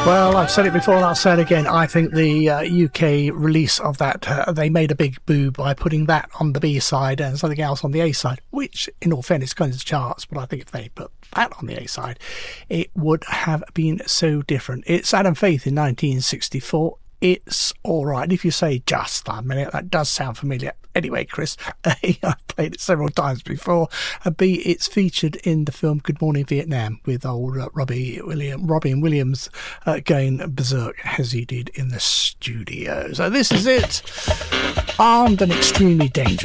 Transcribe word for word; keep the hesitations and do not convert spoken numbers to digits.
Well, I've said it before and I'll say it again. I think the uh, U K release of that, uh, they made a big boo by putting that on the B side and something else on the A side, which, in all fairness, goes to the charts. But I think if they put that on the A side, it would have been so different. It's Adam Faith in nineteen sixty-four. It's all right. If you say just a minute, that does sound familiar. Anyway, Chris, A, I've played it several times before. And B, it's featured in the film Good Morning Vietnam with old uh, Robbie William, Robin Williams uh, going berserk as he did in the studio. So this is it. Armed and Extremely Dangerous.